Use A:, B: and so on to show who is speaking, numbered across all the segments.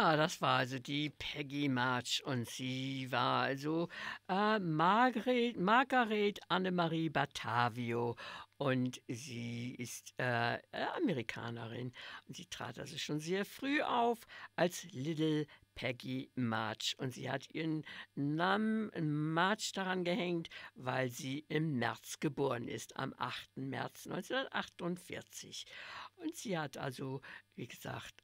A: Ja, das war also die Peggy March und sie war also Margaret Annemarie Batavio und sie ist Amerikanerin und sie trat also schon sehr früh auf als Little Peggy March und sie hat ihren Namen March daran gehängt, weil sie im März geboren ist, am 8. März 1948. Und sie hat also, wie gesagt,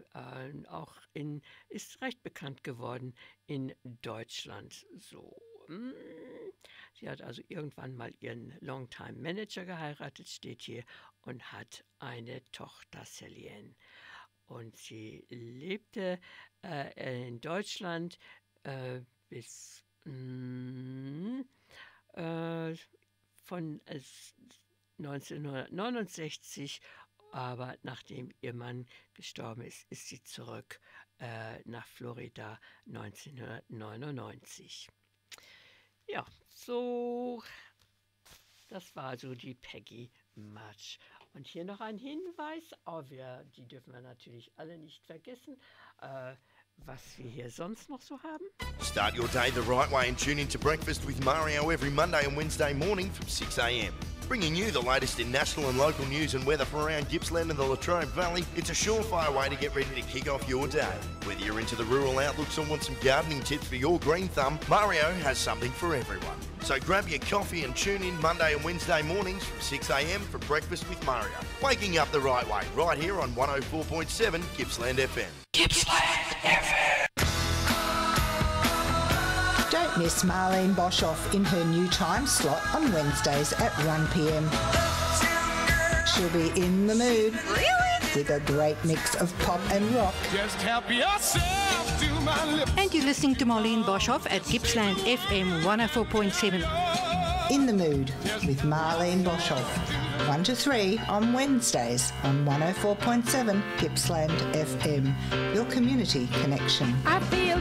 A: ist recht bekannt geworden in Deutschland. So. Sie hat also irgendwann mal ihren Longtime Manager geheiratet, steht hier, und hat eine Tochter, Celine. Und sie lebte in Deutschland bis von 1969, aber nachdem ihr Mann gestorben ist, ist sie zurück nach Florida 1999. Ja, so, das war so die Peggy March. Und hier noch ein Hinweis, die dürfen wir natürlich alle nicht vergessen, was wir hier sonst noch so haben.
B: Start your day the right way and tune in to Breakfast with Mario every Monday and Wednesday morning from 6 a.m. Bringing you the latest in national and local news and weather from around Gippsland and the Latrobe Valley, it's a surefire way to get ready to kick off your day. Whether you're into the rural outlooks or want some gardening tips for your green thumb, Mario has something for everyone. So grab your coffee and tune in Monday and Wednesday mornings from 6 a.m. for Breakfast with Mario. Waking up the right way, right here on 104.7 Gippsland FM.
C: Gippsland FM.
D: Don't miss Marlene Boshoff in her new time slot on Wednesdays at 1 p.m. She'll be in the mood with a great mix of pop and rock.
C: Just help yourself to my lips.
E: And you're listening to Marlene Boshoff at Gippsland FM 104.7.
D: In the mood with Marlene Boshoff. 1 to 3 on Wednesdays on 104.7 Gippsland FM. Your community connection.
F: I feel